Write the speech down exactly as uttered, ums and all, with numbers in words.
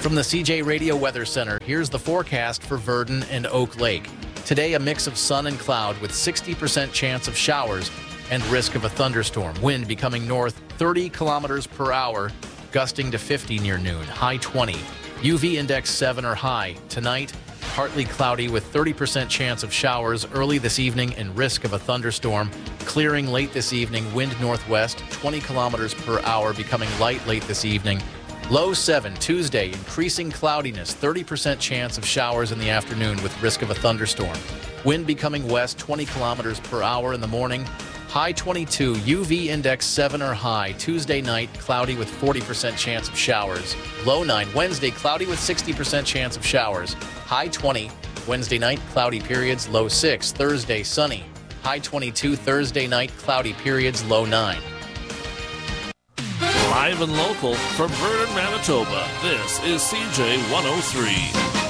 From the C J Radio Weather Center, here's the forecast for Verdon and Oak Lake. Today, a mix of sun and cloud with sixty percent chance of showers and risk of a thunderstorm. Wind becoming north thirty kilometers per hour, gusting to fifty near noon, high twenty. U V index seven or high. Tonight, partly cloudy with thirty percent chance of showers early this evening and risk of a thunderstorm. Clearing late this evening, wind northwest twenty kilometers per hour, becoming light late this evening. Low seven. Tuesday, increasing cloudiness, thirty percent chance of showers in the afternoon with risk of a thunderstorm. Wind becoming west twenty kilometers per hour in the morning. High twenty-two. U V index seven or high. Tuesday night, cloudy with forty percent chance of showers. Low nine. Wednesday, cloudy with sixty percent chance of showers. High twenty. Wednesday night, cloudy periods. Low six. Thursday, sunny. High twenty-two. Thursday night, cloudy periods. Low nine. Live and local from Vernon, Manitoba, this is C J one oh three.